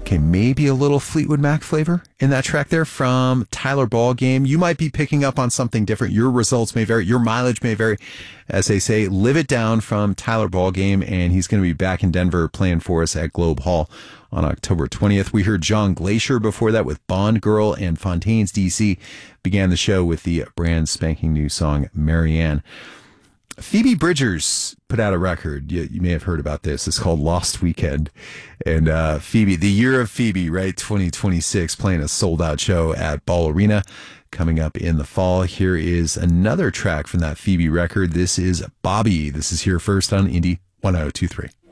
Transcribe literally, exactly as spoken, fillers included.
Okay, maybe a little Fleetwood Mac flavor in that track there from Tyler Ballgame. You might be picking up on something different. Your results may vary. Your mileage may vary. As they say, live it down from Tyler Ballgame, and he's going to be back in Denver playing for us at Globe Hall on October twentieth. We heard John Glacier before that with Bond Girl, and Fontaines D C began the show with the brand spanking new song Marianne. Phoebe Bridgers put out a record. You, you may have heard about this. It's called Lost Weekend. And uh, Phoebe, the year of Phoebe, right? twenty twenty-six, playing a sold-out show at Ball Arena coming up in the fall. Here is another track from that Phoebe record. This is Bobby. This is here first on Indie one oh two three.